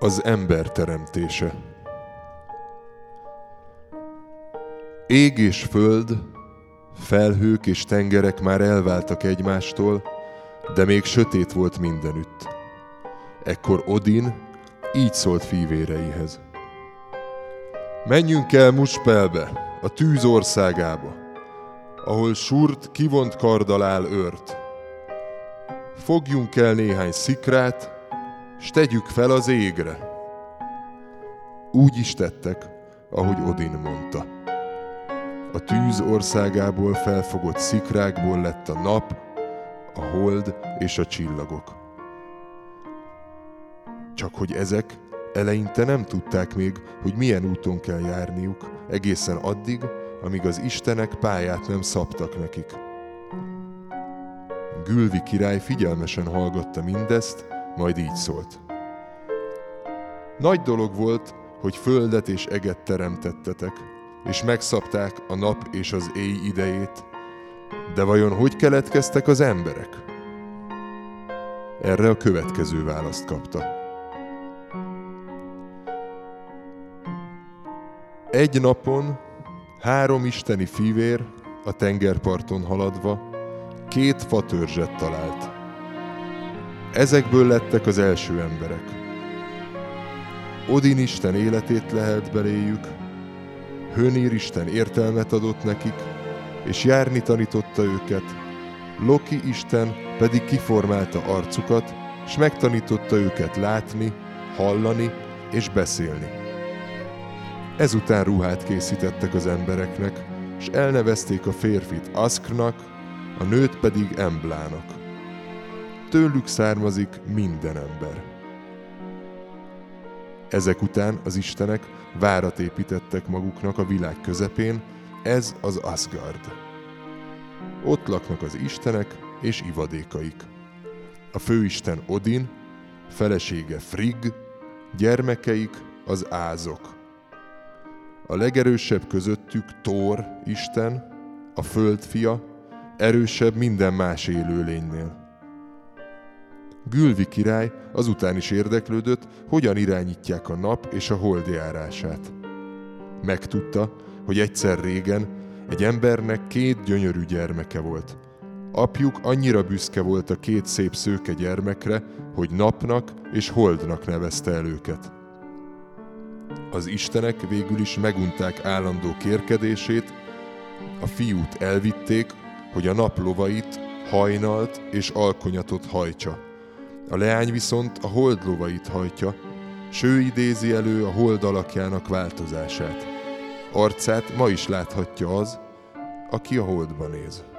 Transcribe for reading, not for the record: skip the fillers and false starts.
Az ember teremtése. Ég és föld, felhők és tengerek már elváltak egymástól, de még sötét volt mindenütt. Ekkor Odin így szólt fívéreihez. Menjünk el Muspelbe, a tűz országába, ahol Surt kivont karddal áll őrt. Fogjunk el néhány szikrát, s tegyük fel az égre. Úgy is tettek, ahogy Odin mondta. A tűz országából felfogott szikrákból lett a nap, a hold és a csillagok. Csak hogy ezek eleinte nem tudták még, hogy milyen úton kell járniuk, egészen addig, amíg az istenek pályát nem szabtak nekik. Gülvi király figyelmesen hallgatta mindezt, majd így szólt. Nagy dolog volt, hogy földet és eget teremtettetek, és megszabták a nap és az éj idejét, de vajon hogy keletkeztek az emberek? Erre a következő választ kapta. Egy napon 3 isteni fivér a tengerparton haladva 2 fatörzset talált. Ezekből lettek az első emberek. Odin isten életét lehelt beléjük, Hönir isten értelmet adott nekik, és járni tanította őket, Loki isten pedig kiformálta arcukat, s megtanította őket látni, hallani és beszélni. Ezután ruhát készítettek az embereknek, s elnevezték a férfit Asknak, a nőt pedig Emblának. Tőlük származik minden ember. Ezek után az istenek várat építettek maguknak a világ közepén, ez az Asgard. Ott laknak az istenek és ivadékaik. A főisten Odin, felesége Frigg, gyermekeik az ázok. A legerősebb közöttük Thor isten, a föld fia, erősebb minden más élőlénynél. Gülvi király azután is érdeklődött, hogyan irányítják a nap és a hold járását. Megtudta, hogy egyszer régen egy embernek 2 gyönyörű gyermeke volt. Apjuk annyira büszke volt a 2 szép szőke gyermekre, hogy napnak és holdnak nevezte el őket. Az istenek végül is megunták állandó kérkedését, a fiút elvitték, hogy a nap lovait, hajnalt és alkonyatot hajtsa. A leány viszont a hold lovait hajtja, s ő idézi elő a hold alakjának változását. Arcát ma is láthatja az, aki a holdba néz.